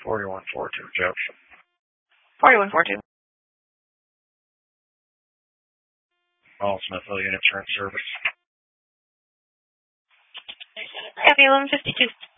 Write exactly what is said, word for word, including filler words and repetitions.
forty-one forty-two, Jefferson. forty-one forty-two. All Smithville units are in service. Copy, eleven fifty-two.